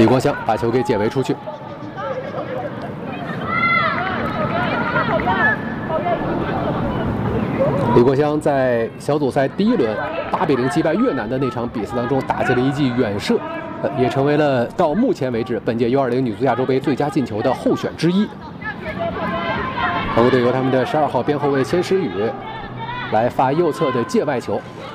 李国香把球给解围出去。李国香在小组赛第1轮8比0击败越南的那场比赛当中打进了一记远射，也成为了到目前为止本届U20女足亚洲杯最佳进球的候选之一。韩国队由他们的12号边后卫千石宇来发右侧的界外球。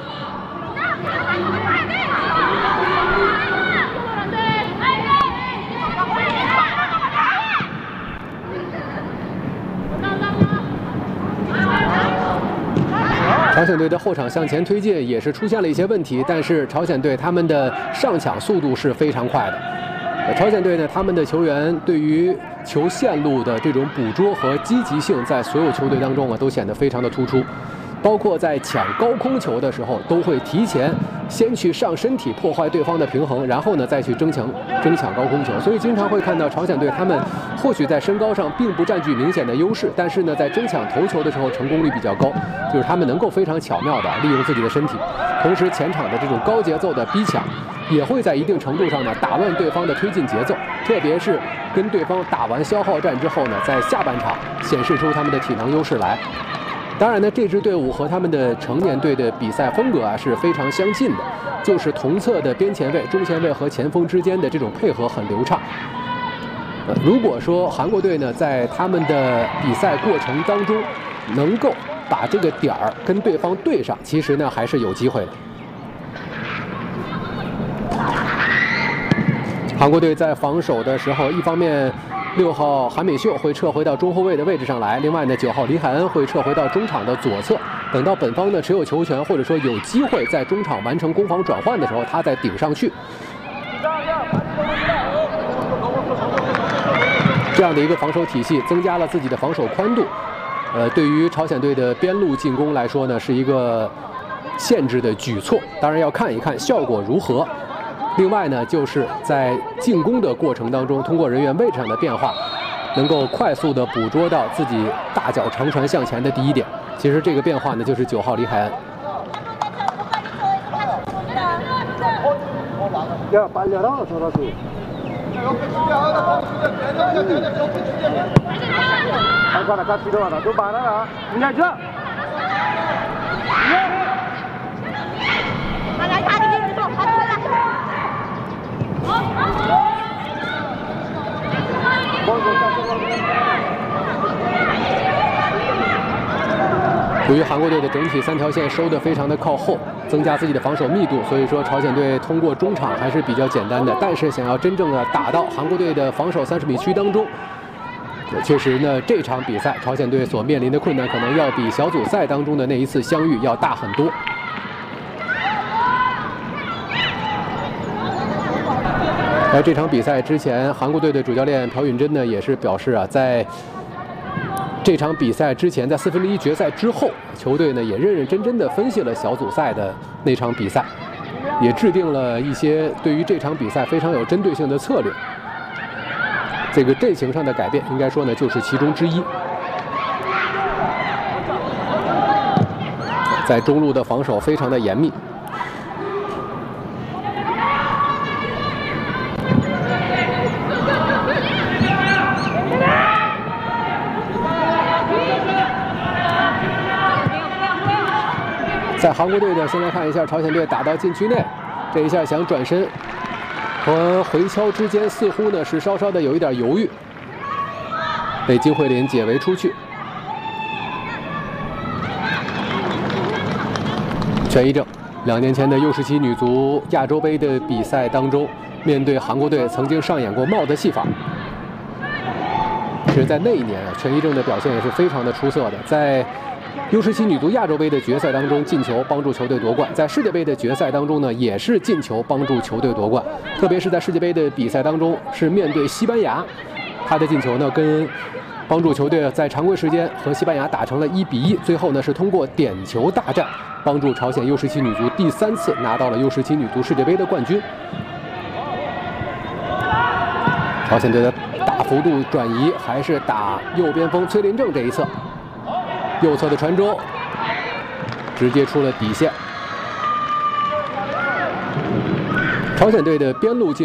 朝鲜队的后场向前推进也是出现了一些问题，但是朝鲜队他们的上抢速度是非常快的。朝鲜队呢，他们的球员对于球线路的这种捕捉和积极性，在所有球队当中都显得非常的突出。包括在抢高空球的时候，都会提前先去上身体破坏对方的平衡，然后呢再去争抢高空球。所以经常会看到朝鲜队他们或许在身高上并不占据明显的优势，但是呢在争抢头球的时候成功率比较高，就是他们能够非常巧妙地利用自己的身体，同时前场的这种高节奏的逼抢也会在一定程度上呢打乱对方的推进节奏，特别是跟对方打完消耗战之后呢，在下半场显示出他们的体能优势来。当然呢，这支队伍和他们的成年队的比赛风格是非常相近的，就是同侧的边前卫、中前卫和前锋之间的这种配合很流畅。如果说韩国队呢在他们的比赛过程当中能够把这个点儿跟对方对上，其实呢还是有机会的。韩国队在防守的时候，一方面6号韩美秀会撤回到中后卫的位置上来，另外呢9号李海恩会撤回到中场的左侧，等到本方呢持有球权或者说有机会在中场完成攻防转换的时候，他再顶上去。这样的一个防守体系增加了自己的防守宽度，对于朝鲜队的边路进攻来说呢是一个限制的举措，当然要看一看效果如何。另外呢，就是在进攻的过程当中，通过人员位置上的变化，能够快速的捕捉到自己大脚长传向前的第一点。其实这个变化呢，就是9号李海恩。由于韩国队的整体3条线收得非常的靠后，增加自己的防守密度，所以说朝鲜队通过中场还是比较简单的。但是想要真正的打到韩国队的防守30米区当中，确实呢，这场比赛朝鲜队所面临的困难可能要比小组赛当中的那一次相遇要大很多。在这场比赛之前，韩国队的主教练朴允珍呢也是表示在这场比赛之前，在1/4决赛之后，球队呢也认认真真的分析了小组赛的那场比赛，也制定了一些对于这场比赛非常有针对性的策略。这个阵型上的改变，应该说呢就是其中之一。在中路的防守非常的严密。在韩国队呢，先来看一下朝鲜队打到禁区内，这一下想转身和回敲之间似乎呢是稍稍的有一点犹豫，被金惠林解围出去。全一正2年前的U17女足亚洲杯的比赛当中，面对韩国队曾经上演过帽子戏法。其实，在那一年全一正的表现也是非常的出色的，在U17女足亚洲杯的决赛当中进球帮助球队夺冠，在世界杯的决赛当中呢也是进球帮助球队夺冠，特别是在世界杯的比赛当中是面对西班牙，他的进球呢跟帮助球队在常规时间和西班牙打成了1比1，最后呢是通过点球大战帮助朝鲜U17女足第3次拿到了U17女足世界杯的冠军。朝鲜队的大幅度转移还是打右边锋崔林正这一侧。右侧的传中直接出了底线。朝鲜队的边路进